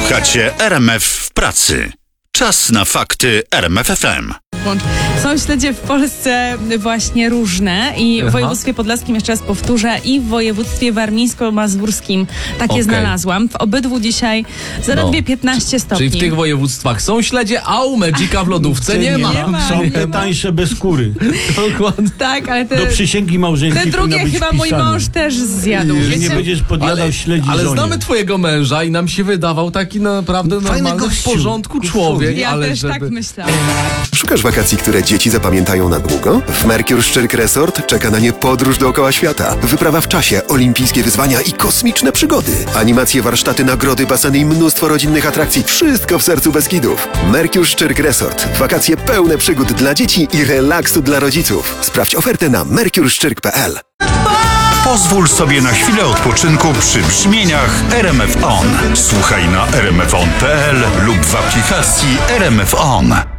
Słuchacie RMF w pracy. Czas na fakty RMF FM. Są śledzie w Polsce właśnie różne i w województwie podlaskim, jeszcze raz powtórzę, i w województwie warmińsko-mazurskim takie znalazłam. W obydwu dzisiaj zaledwie 15 stopni. Czyli w tych województwach są śledzie, a u Magica w lodówce nie ma. Są te tańsze bez skóry. Dokładnie. Tak, ale Do przysięgi małżeńskiej te drugie być chyba wpisane. mój mąż też zjadł. Że nie będziesz podjadał śledzi Ale żonie. znamy twojego męża i nam się wydawał taki naprawdę normalny, w gościu. porządku człowiek. Ja ale też żeby... tak myślałam. Szukasz wakacji, które dzieci zapamiętają na długo? W Mercure Szczyrk Resort czeka na nie podróż dookoła świata, wyprawa w czasie, olimpijskie wyzwania i kosmiczne przygody. Animacje, warsztaty, nagrody, baseny i mnóstwo rodzinnych atrakcji. Wszystko w sercu Beskidów. Mercure Szczyrk Resort. Wakacje pełne przygód dla dzieci i relaksu dla rodziców. Sprawdź ofertę na mercureszczyrk.pl. Pozwól sobie na chwilę odpoczynku przy brzmieniach RMF On. Słuchaj na rmfon.pl lub w aplikacji RMF On.